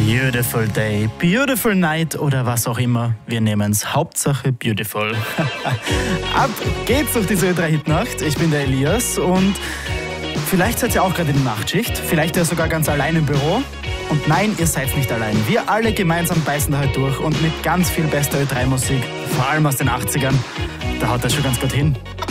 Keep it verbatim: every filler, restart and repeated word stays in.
Beautiful Day, Beautiful Night oder was auch immer. Wir nehmen's. Hauptsache Beautiful. Ab geht's durch diese Ö drei Hitnacht. Ich bin der Elias und vielleicht seid ihr auch gerade in der Nachtschicht. Vielleicht ja sogar ganz allein im Büro. Und nein, ihr seid nicht allein. Wir alle gemeinsam beißen da heute durch und mit ganz viel bester Ö drei Musik, vor allem aus den achtzigern. Da haut das schon ganz gut hin.